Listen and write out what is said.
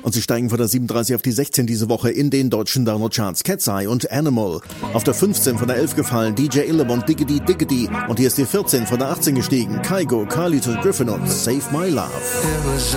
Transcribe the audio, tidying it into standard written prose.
Und sie steigen von der 37 auf die 16 diese Woche in den deutschen Download-Charts. Cat's Eye und Animal. Auf der 15 von der 11 gefallen DJ Illebond, Diggity Diggity. Und hier ist die 14 von der 18 gestiegen. Kygo, Carlito Griffin und Save My Love.